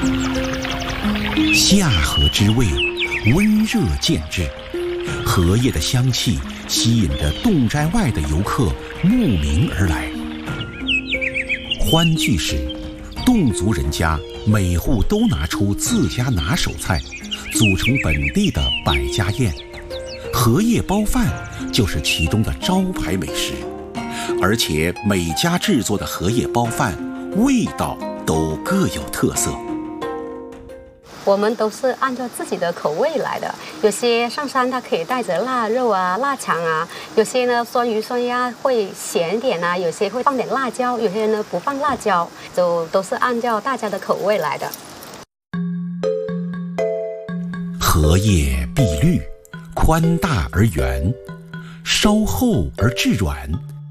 夏河之味，温热渐至，荷叶的香气吸引着侗寨外的游客慕名而来。欢聚时，侗族人家每户都拿出自家拿手菜，组成本地的百家宴。荷叶包饭就是其中的招牌美食，而且每家制作的荷叶包饭味道都各有特色。 我们都是按照自己的口味来的，有些上山它可以带着腊肉啊、腊肠啊，有些呢酸鱼酸鸭会咸点啊，有些会放点辣椒，有些呢不放辣椒，都是按照大家的口味来的。 荷叶碧绿，宽大而圆，稍厚而质软，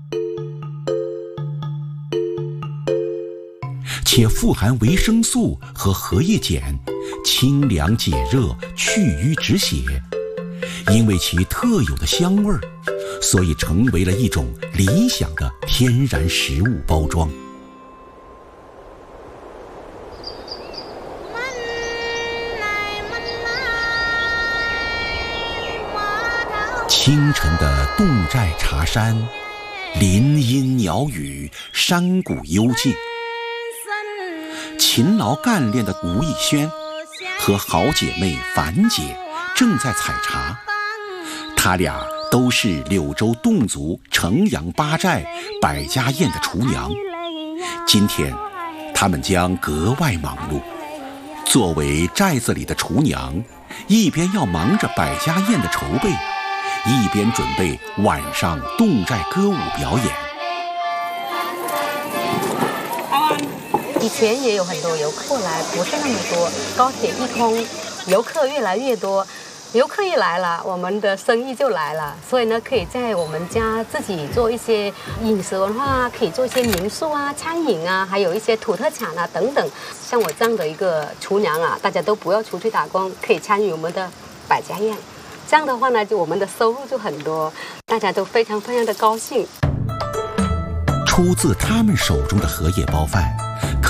且富含维生素和荷叶碱，清凉解热，去瘀止血。因为其特有的香味儿，所以成为了一种理想的天然食物包装。清晨的侗寨茶山，林荫鸟语，山谷幽静。勤劳干练的吴艺轩和好姐妹樊姐正在采茶，她俩都是柳州侗族城阳八寨百家宴的厨娘。今天她们将格外忙碌，作为寨子里的厨娘，一边要忙着百家宴的筹备，一边准备晚上侗寨歌舞表演。 以前也有很多游客来，不是那么多。高铁一通，游客越来越多，游客一来了，我们的生意就来了。所以呢，可以在我们家自己做一些饮食文化，可以做一些民宿啊、餐饮啊，还有一些土特产啊等等。像我这样的一个厨娘啊，大家都不要出去打工，可以参与我们的百家宴。这样的话呢，就我们的收入就很多，大家都非常非常的高兴。 出自他们手中的荷叶包饭，